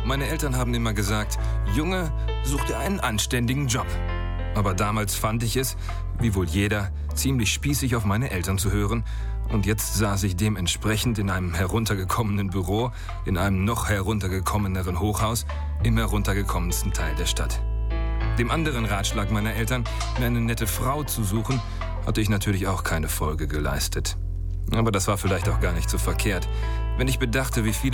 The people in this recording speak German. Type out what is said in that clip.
Meine Eltern haben immer gesagt, Junge, such dir einen anständigen Job. Aber damals fand ich es, wie wohl jeder, ziemlich spießig auf meine Eltern zu hören. Und jetzt saß ich dementsprechend in einem heruntergekommenen Büro, in einem noch heruntergekommeneren Hochhaus, im heruntergekommensten Teil der Stadt. Dem anderen Ratschlag meiner Eltern, mir eine nette Frau zu suchen, hatte ich natürlich auch keine Folge geleistet. Aber das war vielleicht auch gar nicht so verkehrt, wenn ich bedachte, wie viele